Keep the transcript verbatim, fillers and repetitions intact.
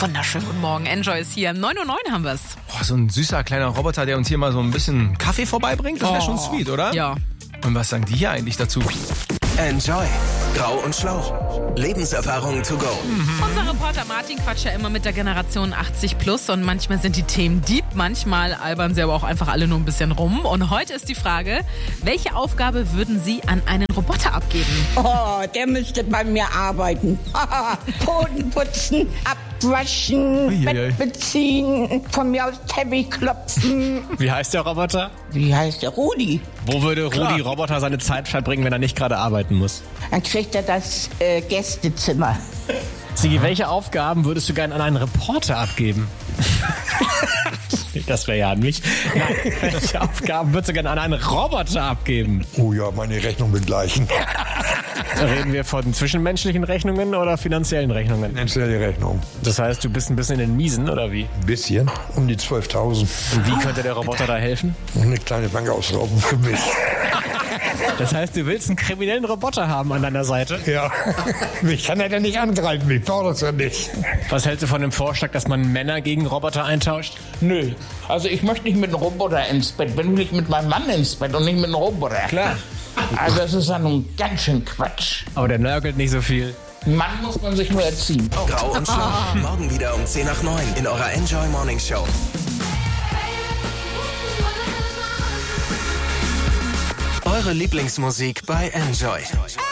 Wunderschönen guten Morgen. Enjoy ist hier. neun Uhr neun haben wir's. Boah, so ein süßer kleiner Roboter, der uns hier mal so ein bisschen Kaffee vorbeibringt, das wäre Oh. schon sweet, oder? Ja. Und was sagen die hier eigentlich dazu? Enjoy. Grau und Schlau. Lebenserfahrung to go. Unser Reporter Martin quatscht ja immer mit der Generation achtzig plus und manchmal sind die Themen deep, manchmal albern sie aber auch einfach alle nur ein bisschen rum. Und heute ist die Frage, welche Aufgabe würden Sie an einen Roboter abgeben? Oh, der müsste bei mir arbeiten. Boden putzen, abwaschen, Uiuiui. Bett beziehen, von mir aus Teppich klopfen. Wie heißt der Roboter? Wie heißt der? Rudi. Wo würde Rudi Roboter seine Zeit verbringen, wenn er nicht gerade arbeiten muss? Dann kriegt er das äh, Gästezimmer. Sigi, welche Aufgaben würdest du gerne an einen Reporter abgeben? Das wäre ja an mich. Nein, welche Aufgaben würdest du gerne an einen Roboter abgeben? Oh ja, meine Rechnung begleichen. Reden wir von zwischenmenschlichen Rechnungen oder finanziellen Rechnungen? Finanzielle Rechnung. Das heißt, du bist ein bisschen in den Miesen, oder wie? Ein bisschen. Um die zwölftausend. Und wie könnte der Roboter da helfen? Und eine kleine Bank ausrauben für mich. Das heißt, du willst einen kriminellen Roboter haben an deiner Seite? Ja. Mich kann er denn nicht angreifen. Ich brauche das ja nicht. Was hältst du von dem Vorschlag, dass man Männer gegen Roboter eintauscht? Nö, also ich möchte nicht mit einem Roboter ins Bett, wenn will ich mit meinem Mann ins Bett und nicht mit einem Roboter. Klar. Also das ist ja nun ganz schön Quatsch. Aber der nörgelt nicht so viel. Mann muss man sich nur erziehen. Grau und Schlau. Morgen wieder um zehn nach neun in eurer Enjoy Morning Show. Eure Lieblingsmusik bei Enjoy.